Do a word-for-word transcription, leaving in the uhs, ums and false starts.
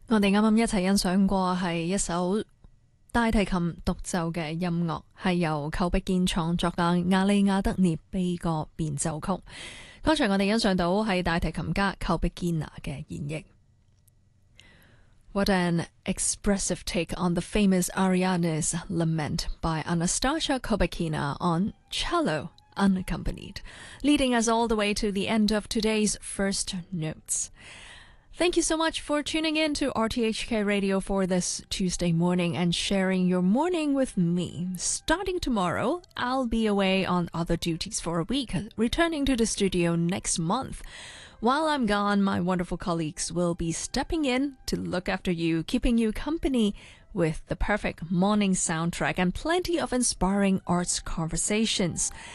我哋啱啱一齊欣賞過係一首大提琴獨奏嘅音樂，係由寇碧堅創作嘅《亞利亞德涅悲歌變奏曲》。剛才我哋欣賞到係大提琴家寇碧堅嘅演繹。What an expressive take on the famous Ariadne's Lament by Anastasia Kobakina on cello unaccompanied, leading us all the way to the end of today's First Notes. Thank you so much for tuning in to R T H K Radio for this Tuesday morning and sharing your morning with me. Starting tomorrow, I'll be away on other duties for a week, returning to the studio next month. While I'm gone, my wonderful colleagues will be stepping in to look after you, keeping you company with the perfect morning soundtrack and plenty of inspiring arts conversations.